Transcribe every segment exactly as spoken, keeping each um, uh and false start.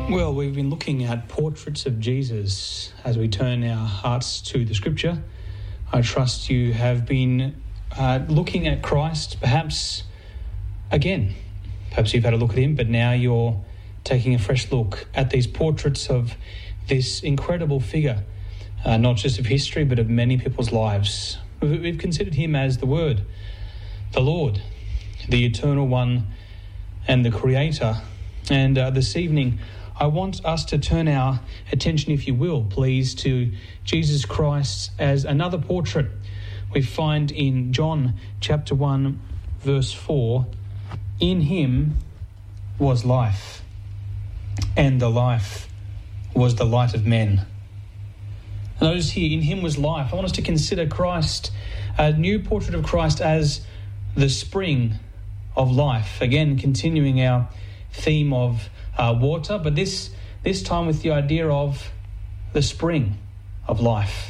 Well, we've been looking at portraits of Jesus as we turn our hearts to the Scripture. I trust you have been uh, looking at Christ perhaps again. Perhaps you've had a look at him, but now you're taking a fresh look at these portraits of this incredible figure, uh, not just of history, but of many people's lives. We've considered him as the Word, the Lord, the Eternal One, and the Creator. And uh, this evening, I want us to turn our attention, if you will, please, to Jesus Christ as another portrait we find in John chapter one, verse four. In him was life, and the life was the light of men. Notice here, in him was life. I want us to consider Christ, a new portrait of Christ as the spring of life. Again, continuing our theme of Uh, water, but this this time with the idea of the spring of life.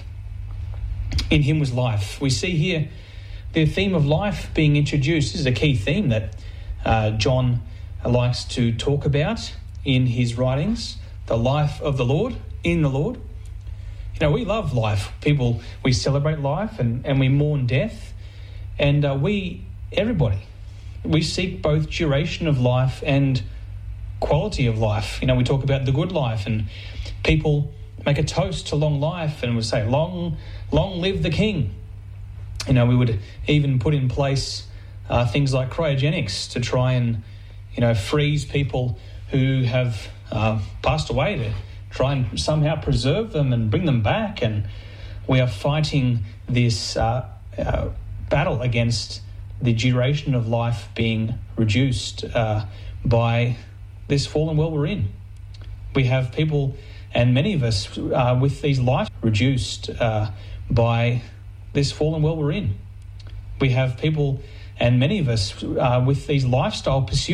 In him was life. We see here the theme of life being introduced. This is a key theme that uh, John likes to talk about in his writings. The life of the Lord, in the Lord. You know, we love life. People, we celebrate life and, and we mourn death. And uh, we, everybody, we seek both duration of life and quality of life. You know, we talk about the good life, and people make a toast to long life and would say, long, long live the king. You know, we would even put in place uh, things like cryogenics to try and, you know, freeze people who have uh, passed away, to try and somehow preserve them and bring them back. And we are fighting this uh, uh, battle against the duration of life being reduced uh, by this fallen world we're in. We have people, and many of us, uh, with these lives reduced uh, by this fallen world we're in. We have people, and many of us, uh, with these lifestyle pursuits